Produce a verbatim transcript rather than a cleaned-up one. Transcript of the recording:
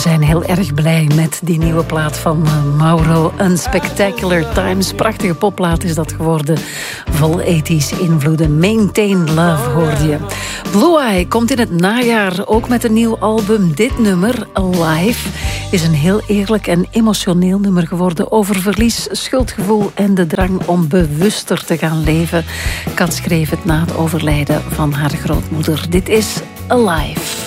zijn heel erg blij met die nieuwe plaat van Mauro. Unspectacular Times. Prachtige popplaat is dat geworden. Vol ethische invloeden. Maintain Love hoorde je. Blue Eye komt in het najaar ook met een nieuw album. Dit nummer, Alive, is een heel eerlijk en emotioneel nummer geworden over verlies, schuldgevoel en de drang om bewuster te gaan leven. Kat schreef het na het overlijden van haar grootmoeder. Dit is Alive.